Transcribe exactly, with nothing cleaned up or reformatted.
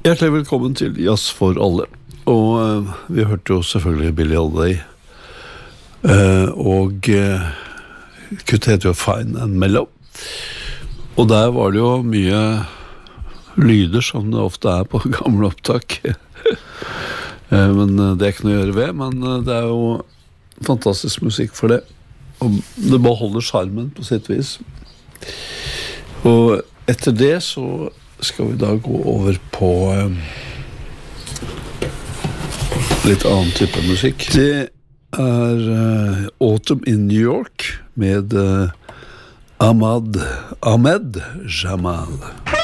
Hjertelig velkommen til Jazz for alle. Og uh, vi hørte jo selvfølgelig Billie Holiday. Uh, og uh, kuttet heter jo Fine and Mellow. Og der var det jo mye lyder som det ofte er på gamle opptak. uh, men uh, det er ikke noe å gjøre ved, men uh, det er jo fantastisk musikk for det. Og det beholder charmen på sitt vis. Og etter det så skal vi da gå over på um, litt annen type musikk. Det er uh, Autumn in New York med uh, Ahmad, Ahmed Jamal.